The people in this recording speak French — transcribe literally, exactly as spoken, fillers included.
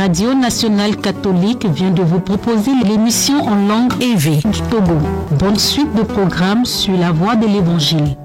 Radio Nationale Catholique vient de vous proposer l'émission en langue E V du Togo. Bonne suite de programmes sur la voie de l'Évangile.